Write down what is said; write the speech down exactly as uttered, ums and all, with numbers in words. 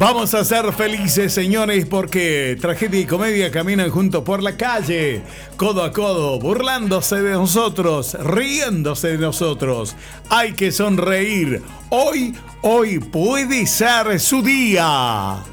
Vamos a ser felices, señores, porque tragedia y comedia caminan juntos por la calle, codo a codo, burlándose de nosotros, riéndose de nosotros. Hay que sonreír. Hoy, hoy puede ser su día.